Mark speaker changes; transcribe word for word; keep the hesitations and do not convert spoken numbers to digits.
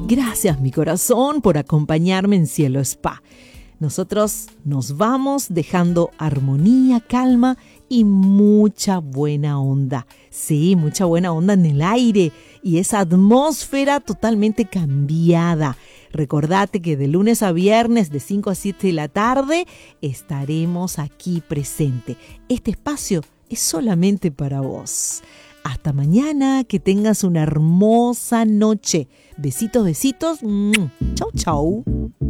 Speaker 1: Gracias, mi corazón, por acompañarme en Cielo Spa. Nosotros nos vamos dejando armonía, calma y mucha buena onda. Sí, mucha buena onda en el aire y esa atmósfera totalmente cambiada. Recordate que de lunes a viernes de cinco a siete de la tarde estaremos aquí presente. Este espacio es solamente para vos. Hasta mañana, que tengas una hermosa noche. Besitos, besitos. Chau, chau.